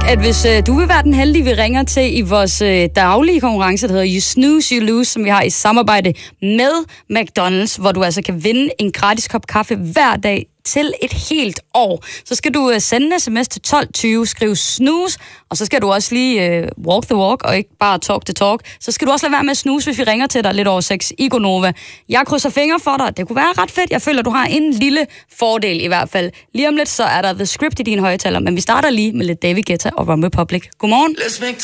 at hvis du vil være den heldige, vi ringer til i vores daglige konkurrence, der hedder You Snooze, You Lose, som vi har i samarbejde med McDonald's, hvor du altså kan vinde en gratis kop kaffe hver dag til et helt år. Så skal du sende en sms til 1220, skriv snooze, og så skal du også lige walk the walk, og ikke bare talk the talk. Så skal du også lade være med at snooze, hvis vi ringer til dig lidt over 6 i Gonova. Jeg krydser fingre for dig. Det kunne være ret fedt. Jeg føler, du har en lille fordel i hvert fald. Lige om lidt, så er der The Script i din højtaler, men vi starter lige med lidt David Guetta og Rum Republic. Godmorgen.